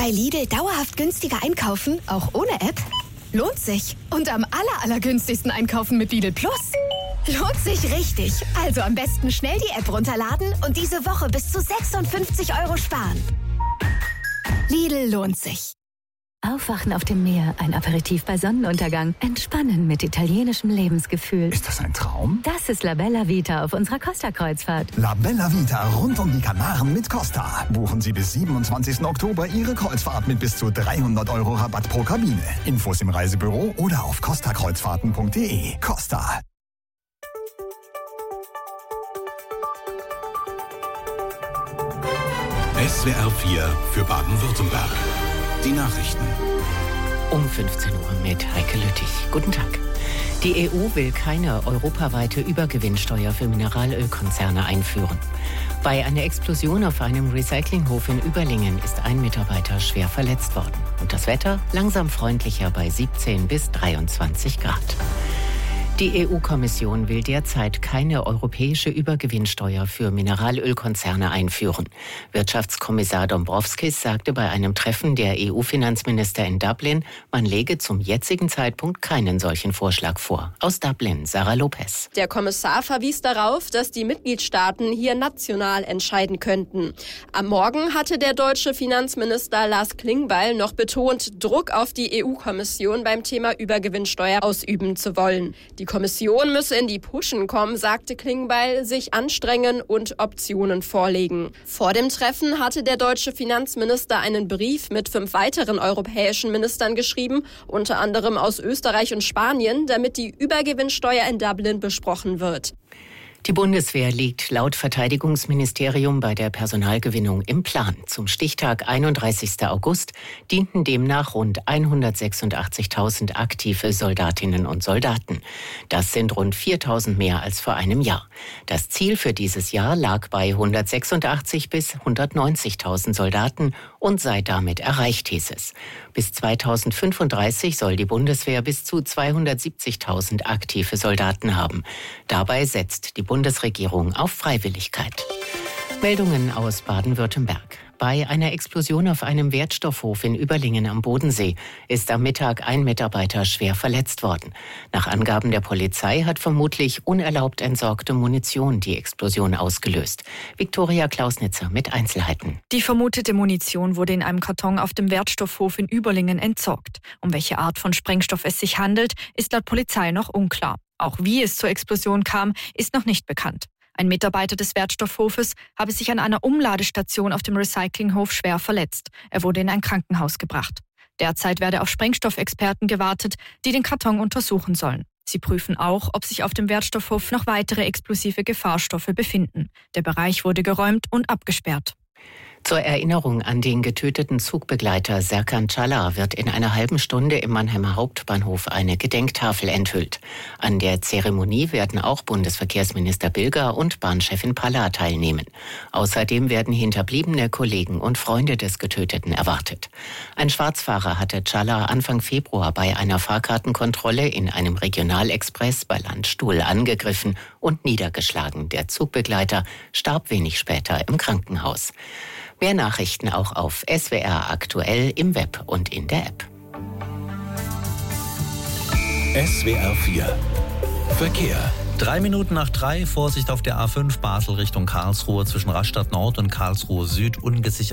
bei Lidl dauerhaft günstiger einkaufen, auch ohne App? Lohnt sich. Und am allergünstigsten einkaufen mit Lidl Plus. Lohnt sich richtig. Also am besten schnell die App runterladen und diese Woche bis zu 56 € sparen. Lidl lohnt sich. Aufwachen auf dem Meer, ein Aperitif bei Sonnenuntergang, entspannen mit italienischem Lebensgefühl. Ist das ein Traum? Das ist La Bella Vita auf unserer Costa-Kreuzfahrt. La Bella Vita rund um die Kanaren mit Costa. Buchen Sie bis 27. Oktober Ihre Kreuzfahrt mit bis zu 300 € Rabatt pro Kabine. Infos im Reisebüro oder auf costakreuzfahrten.de. Costa. SWR 4 für Baden-Württemberg. Die Nachrichten. Um 15 Uhr mit Heike Lüttich. Guten Tag. Die EU will keine europaweite Übergewinnsteuer für Mineralölkonzerne einführen. Bei einer Explosion auf einem Recyclinghof in Überlingen ist ein Mitarbeiter schwer verletzt worden. Und das Wetter langsam freundlicher bei 17 bis 23 Grad. Die EU-Kommission will derzeit keine europäische Übergewinnsteuer für Mineralölkonzerne einführen. Wirtschaftskommissar Dombrovskis sagte bei einem Treffen der EU-Finanzminister in Dublin, man lege zum jetzigen Zeitpunkt keinen solchen Vorschlag vor. Aus Dublin, Sarah Lopez. Der Kommissar verwies darauf, dass die Mitgliedstaaten hier national entscheiden könnten. Am Morgen hatte der deutsche Finanzminister Lars Klingbeil noch betont, Druck auf die EU-Kommission beim Thema Übergewinnsteuer ausüben zu wollen. Die Kommission müsse in die Puschen kommen, sagte Klingbeil, sich anstrengen und Optionen vorlegen. Vor dem Treffen hatte der deutsche Finanzminister einen Brief mit 5 weiteren europäischen Ministern geschrieben, unter anderem aus Österreich und Spanien, damit die Übergewinnsteuer in Dublin besprochen wird. Die Bundeswehr liegt laut Verteidigungsministerium bei der Personalgewinnung im Plan. Zum Stichtag 31. August dienten demnach rund 186.000 aktive Soldatinnen und Soldaten. Das sind rund 4.000 mehr als vor einem Jahr. Das Ziel für dieses Jahr lag bei 186.000 bis 190.000 Soldaten und sei damit erreicht, hieß es. Bis 2035 soll die Bundeswehr bis zu 270.000 aktive Soldaten haben. Dabei setzt die Bundesregierung auf Freiwilligkeit. Meldungen aus Baden-Württemberg. Bei einer Explosion auf einem Wertstoffhof in Überlingen am Bodensee ist am Mittag ein Mitarbeiter schwer verletzt worden. Nach Angaben der Polizei hat vermutlich unerlaubt entsorgte Munition die Explosion ausgelöst. Viktoria Klausnitzer mit Einzelheiten. Die vermutete Munition wurde in einem Karton auf dem Wertstoffhof in Überlingen entsorgt. Um welche Art von Sprengstoff es sich handelt, ist laut Polizei noch unklar. Auch wie es zur Explosion kam, ist noch nicht bekannt. Ein Mitarbeiter des Wertstoffhofes habe sich an einer Umladestation auf dem Recyclinghof schwer verletzt. Er wurde in ein Krankenhaus gebracht. Derzeit werde auf Sprengstoffexperten gewartet, die den Karton untersuchen sollen. Sie prüfen auch, ob sich auf dem Wertstoffhof noch weitere explosive Gefahrstoffe befinden. Der Bereich wurde geräumt und abgesperrt. Zur Erinnerung an den getöteten Zugbegleiter Serkan Çalar wird in einer halben Stunde im Mannheimer Hauptbahnhof eine Gedenktafel enthüllt. An der Zeremonie werden auch Bundesverkehrsminister Bilger und Bahnchefin Palla teilnehmen. Außerdem werden hinterbliebene Kollegen und Freunde des Getöteten erwartet. Ein Schwarzfahrer hatte Çalar Anfang Februar bei einer Fahrkartenkontrolle in einem Regionalexpress bei Landstuhl angegriffen und niedergeschlagen. Der Zugbegleiter starb wenig später im Krankenhaus. Mehr Nachrichten auch auf SWR aktuell im Web und in der App. SWR 4 Verkehr. 3 Minuten nach 3, Vorsicht auf der A5 Basel Richtung Karlsruhe zwischen Rastatt Nord und Karlsruhe Süd, ungesichert.